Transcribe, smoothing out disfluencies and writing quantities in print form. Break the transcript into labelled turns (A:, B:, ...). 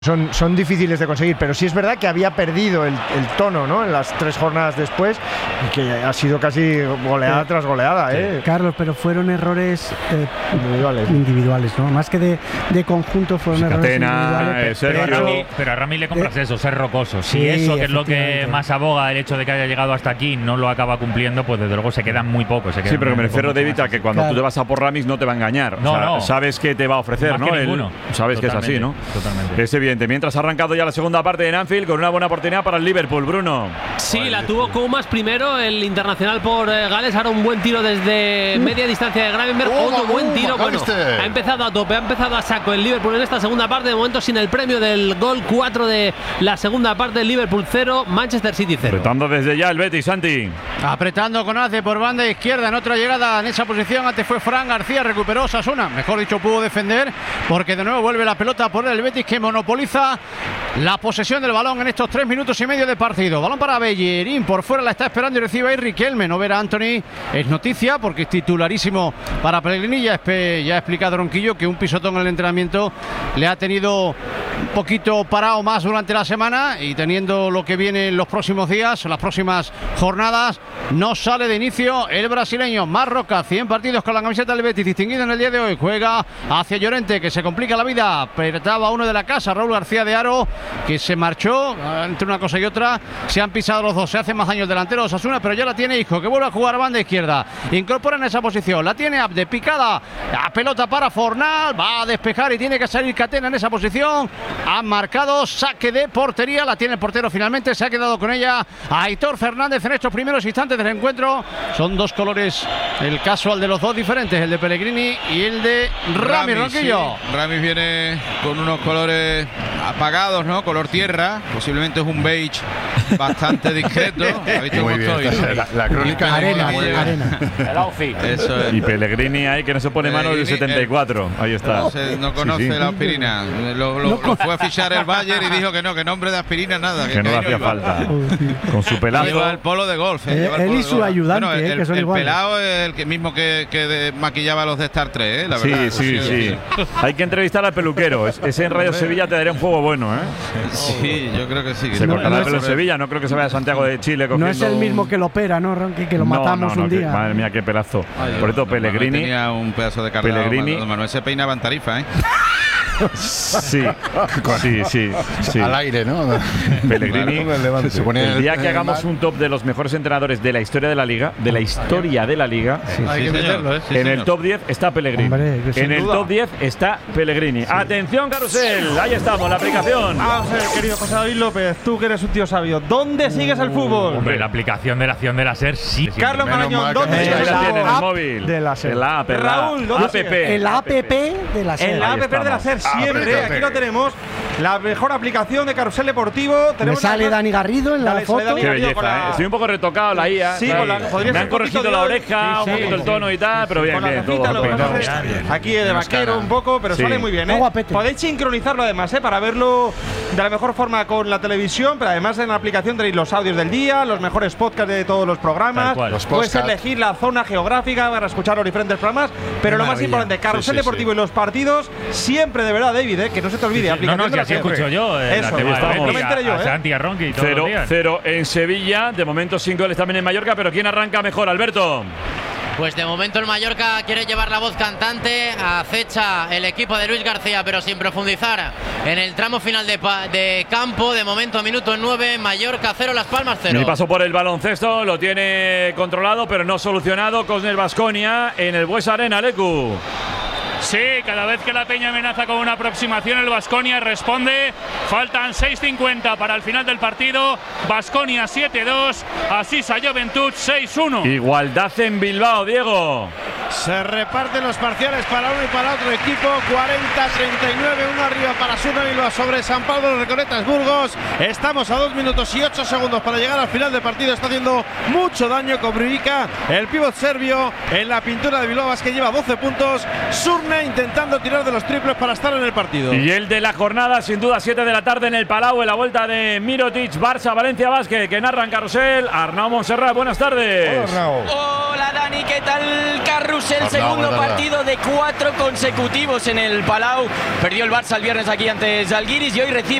A: son difíciles de conseguir, pero sí es verdad que había perdido el tono, ¿no? En las 3 jornadas después, y que ha sido casi goleada tras goleada,
B: Carlos, pero fueron errores individuales, ¿no? Más que de conjunto, fueron errores individuales.
C: Pero a Rami le compras eso, ser rocoso. Si eso, que es lo que más aboga el hecho de que haya llegado hasta aquí, no lo acaba cumpliendo, pues desde luego se quedan muy pocos.
D: Sí, pero me refiero, David, a que cuando tú te vas a por Ramis no te va a engañar. Sabes que te va a ofrecer,
C: más
D: ¿no? Sabes que es así, ¿no?
C: Totalmente.
D: Es evidente. Mientras ha arrancado ya la segunda parte en Anfield con una buena oportunidad para el Liverpool, Bruno.
E: Sí, la tuvo Koumas primero, el internacional por Gales. Ahora un buen tiro desde media distancia de Gravenberg. Otro buen tiro. Bueno, ha empezado a tope, ha empezado a saco el Liverpool en esta segunda parte. De momento sin el premio del gol 4 de la segunda parte. Liverpool 0, Manchester City 0.
D: Apretando desde ya el Betis, Santi.
F: Apretando con Ace por banda izquierda en otra llegada en esa posición. Antes fue Fran García, recuperó Osasuna. Mejor dicho, pudo defender porque de nuevo vuelve la pelota por el Betis, que monopoliza la posesión del balón en estos 3 minutos y medio de partido. Balón para Bellerín, por fuera la está esperando y recibe ahí Riquelme. No ver a Anthony es noticia porque es titularísimo para Pellegrini. Ya ha explicado Ronquillo que un pisotón en el entrenamiento le ha tenido un poquito parado más durante la semana, y teniendo lo que viene en los próximos días, las próximas jornadas, no sale de inicio el brasileño. Marroca, 100 partidos con la camiseta del Betis, distinguido en el día de hoy. Juega hacia Llorente, que se complica la vida. Apretaba uno de la casa, Raúl García de Haro, que se marchó entre una cosa y otra. Se han pisado los dos, se hacen más daño el delantero Osasuna, pero ya la tiene Isco, que vuelve a jugar a banda izquierda. Incorpora en esa posición, la tiene Abde, picada, la pelota para Fornal, va a despejar y tiene que salir Catena en esa posición. Han marcado saque de portería, la tiene el portero finalmente, se ha quedado con ella Aitor Fernández en estos primeros instantes del encuentro. Son dos colores, el casual de los dos diferentes, el de Pellegrini y el de Ramis, Ronquillo.
G: Sí. Ramis viene con unos colores apagados, ¿no? Color tierra, posiblemente es un beige bastante discreto. ¿Ha visto cómo estoy?
H: La crónica
B: arena.
C: El outfit.
G: Eso es.
D: Y Pellegrini ahí, que no se pone mano del 74. Ahí está.
G: No conoce la aspirina. Lo fue a fichar el Bayern y dijo que no, que nombre de aspirina nada.
D: Que no le hacía falta. Con su pelazo.
G: Lleva el polo de golf.
B: Él y su ayudante,
G: bueno,
B: que son iguales.
G: El pelado es el mismo que maquillaba a los de Star 3, la verdad.
D: Sí. Hay que entrevistar al peluquero. Ese en Radio Sevilla te daría un juego bueno, ¿eh?
G: Sí, yo creo que sí.
D: Se cortará el pelo en Sevilla, no creo que se vaya a Santiago de Chile cogiendo.
B: No es el mismo que lo opera, ¿no, Ronqui? Que lo matamos un día.
D: Madre mía, qué pelazo. Por esto, Pellegrini.
G: Tenía un pedazo de carrera. Manuel se peinaba en Tarifa, ¿eh?
D: Sí.
H: Al aire, ¿no?
D: Pellegrini. El día que hagamos un top de los mejores entrenadores de la historia de la Liga,
G: Hay que meterlo, ¿eh?
D: En el top 10 está Pellegrini. En el top 10 está Pellegrini. Atención, Carrusel. Ahí estamos, la aplicación.
A: Vamos a ver, querido José David López, tú que eres un tío sabio, ¿dónde sigues el fútbol?
C: Hombre, la aplicación de la acción de la SER, sí.
A: Carlos Marañón, ¿dónde
D: Ahí
A: sigues
D: la tiene en el
A: app
D: móvil.
A: de la SER?
D: La app,
A: Raúl, ¿dónde
D: app.
A: sigues?
B: El app de la SER.
A: En la app de la SER siempre, aquí lo tenemos. La mejor aplicación de Carrusel Deportivo.
B: Me sale Dani Garrido en la foto.
D: Qué belleza, Estoy un poco retocado la IA.
A: Sí,
D: me han corregido la oreja, un poquito el tono y tal, pero bien, todo.
A: Aquí de vaquero un poco, pero sale muy bien, ¿eh? Podéis sincronizarlo además, para verlo de la mejor forma con la televisión, pero además en la aplicación tenéis los audios del día, los mejores podcasts de todos los programas. Puedes elegir la zona geográfica para escuchar los diferentes programas, pero lo más importante, Carrusel Deportivo y los partidos, siempre de verdad, David, que no se te olvide.
C: No, que así escucho yo.
A: Eso,
C: no me enteré yo, Santi, a Ronqui,
D: 0 en Sevilla, de momento 5 goles también en Mallorca, pero ¿quién arranca mejor, Alberto?
I: Pues de momento el Mallorca quiere llevar la voz cantante, acecha el equipo de Luis García, pero sin profundizar en el tramo final de campo. De momento, minuto 9, Mallorca 0, Las Palmas 0.
D: Mi paso por el baloncesto lo tiene controlado, pero no solucionado con el Baskonia en el Buesa Arena, Lecu.
J: Sí, cada vez que la Peña amenaza con una aproximación, el Baskonia responde. Faltan 6:50 para el final del partido. Baskonia 7-2, Asisa Juventud 6-1.
D: Igualdad en Bilbao, Diego.
F: Se reparten los parciales para uno y para otro equipo. 40-39, uno arriba para Asuna Bilbao sobre San Pablo Recoletas Burgos. Estamos a 2 minutos y 8 segundos para llegar al final del partido. Está haciendo mucho daño Koprivica, el pívot serbio, en la pintura de Bilbao, que lleva 12 puntos. Surne intentando tirar de los triples para estar en el partido.
D: Y el de la jornada, sin duda, 7 de la tarde en el Palau, en la vuelta de Mirotic, Barça, Valencia Basket, que narra en Carrusel. Arnau Montserrat, buenas tardes.
K: Hola, Dani, ¿qué tal? Carrusel Juventus, el segundo partido de 4 consecutivos en el Palau. Perdió el Barça el viernes aquí ante Zalgiris y hoy recibe